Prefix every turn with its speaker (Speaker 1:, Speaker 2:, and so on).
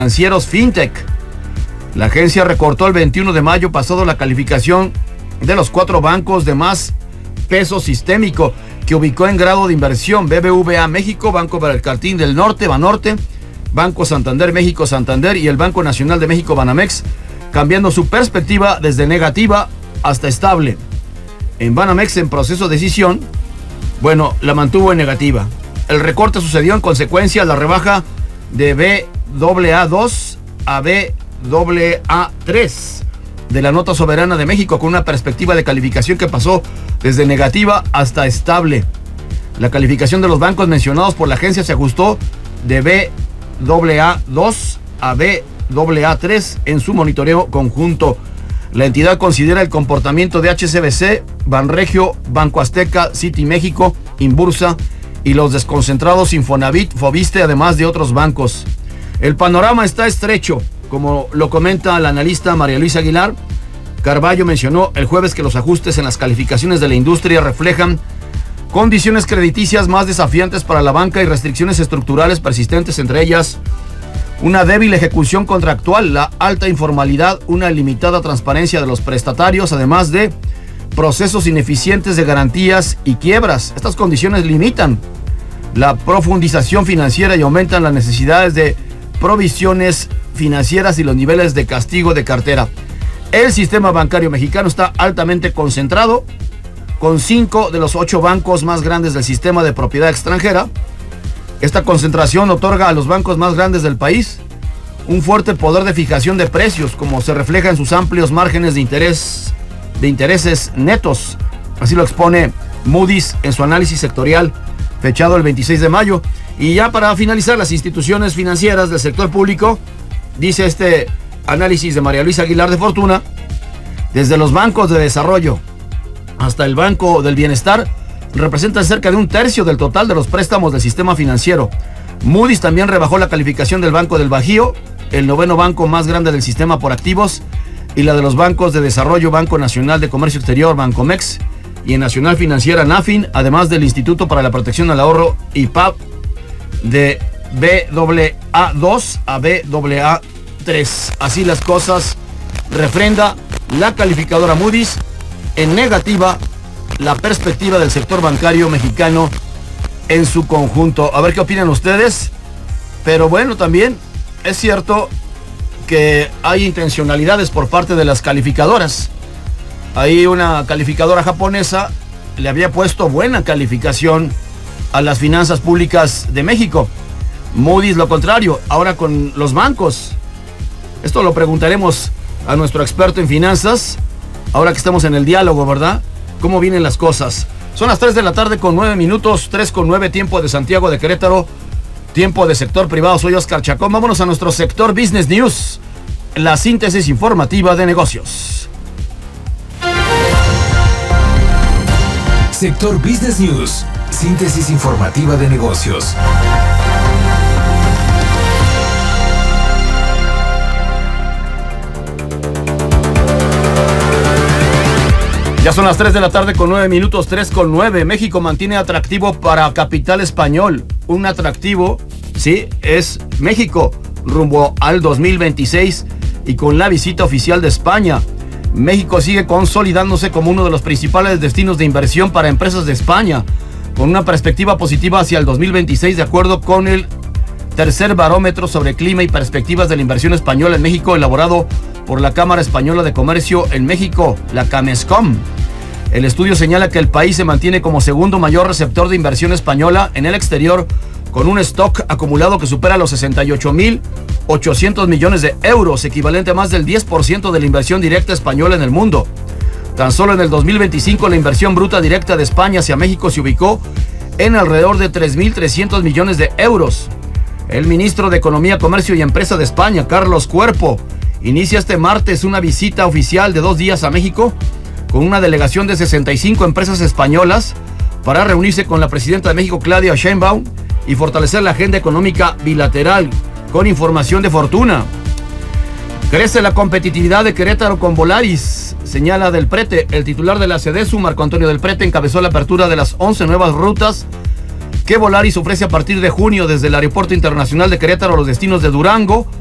Speaker 1: financieros fintech. La agencia recortó el 21 de mayo pasado la calificación de los 4 bancos de más peso sistémico que ubicó en grado de inversión: BBVA México, Banco Mercantil del Norte, Banorte, Banco Santander México, Santander, y el Banco Nacional de México, Banamex, cambiando su perspectiva desde negativa hasta estable. En Banamex, en proceso de decisión, la mantuvo en negativa. El recorte sucedió en consecuencia de la rebaja de Baa2 a Baa3 de la nota soberana de México, con una perspectiva de calificación que pasó desde negativa hasta estable. La calificación de los bancos mencionados por la agencia se ajustó de Baa2 a Baa3 en su monitoreo conjunto. La entidad considera el comportamiento de HSBC, Banregio, Banco Azteca, City México, Inbursa y los desconcentrados Infonavit, Fobiste, además de otros bancos. El panorama está estrecho, como lo comenta la analista María Luisa Aguilar. Carballo mencionó el jueves que los ajustes en las calificaciones de la industria reflejan condiciones crediticias más desafiantes para la banca y restricciones estructurales persistentes, entre ellas una débil ejecución contractual, la alta informalidad, una limitada transparencia de los prestatarios, además de procesos ineficientes de garantías y quiebras. Estas condiciones limitan la profundización financiera y aumentan las necesidades de provisiones financieras y los niveles de castigo de cartera. El sistema bancario mexicano está altamente concentrado, con 5 de los 8 bancos más grandes del sistema de propiedad extranjera. Esta concentración otorga a los bancos más grandes del país un fuerte poder de fijación de precios, como se refleja en sus amplios márgenes de intereses netos. Así lo expone Moody's en su análisis sectorial fechado el 26 de mayo. Y ya para finalizar, las instituciones financieras del sector público, dice este análisis de María Luisa Aguilar de Fortuna, desde los bancos de desarrollo hasta el Banco del Bienestar, representan cerca de 1/3 del total de los préstamos del sistema financiero. Moody's también rebajó la calificación del Banco del Bajío, el 9º banco más grande del sistema por activos, y la de los bancos de desarrollo, Banco Nacional de Comercio Exterior, Bancomex, y en Nacional Financiera, Nafin, además del Instituto para la Protección al Ahorro, IPAB, de Baa2 a Baa3. Así las cosas, refrenda la calificadora Moody's en negativa la perspectiva del sector bancario mexicano en su conjunto. A ver qué opinan ustedes. Pero bueno, también es cierto que hay intencionalidades por parte de las calificadoras. Hay una calificadora japonesa, le había puesto buena calificación a las finanzas públicas de México. Moody's lo contrario, ahora con los bancos. Esto lo preguntaremos a nuestro experto en finanzas, ahora que estamos en el diálogo, ¿verdad? ¿Cómo vienen las cosas? Son las 3 de la tarde con 9 minutos, 3:09, tiempo de Santiago de Querétaro, tiempo de sector privado. Soy Oscar Chacón. Vámonos a nuestro sector Business News, la síntesis informativa de negocios.
Speaker 2: Sector Business News, síntesis informativa de negocios.
Speaker 1: Ya son las 3 de la tarde con 9 minutos, 3:09. México mantiene atractivo para capital español. Un atractivo, sí, es México, rumbo al 2026 y con la visita oficial de España. México sigue consolidándose como uno de los principales destinos de inversión para empresas de España, con una perspectiva positiva hacia el 2026, de acuerdo con el tercer barómetro sobre clima y perspectivas de la inversión española en México, elaborado por la Cámara Española de Comercio en México, la Camescom. El estudio señala que el país se mantiene como segundo mayor receptor de inversión española en el exterior, con un stock acumulado que supera los 68.800 millones de euros, equivalente a más del 10% de la inversión directa española en el mundo. Tan solo en el 2025 la inversión bruta directa de España hacia México se ubicó en alrededor de 3.300 millones de euros. El ministro de Economía, Comercio y Empresa de España, Carlos Cuerpo, inicia este martes una visita oficial de 2 días a México con una delegación de 65 empresas españolas para reunirse con la presidenta de México, Claudia Sheinbaum, y fortalecer la agenda económica bilateral. Con información de Fortuna. Crece la competitividad de Querétaro con Volaris, señala Del Prete. El titular de la SEDESU, Marco Antonio Del Prete, encabezó la apertura de las 11 nuevas rutas que Volaris ofrece a partir de junio desde el Aeropuerto Internacional de Querétaro a los destinos de Durango,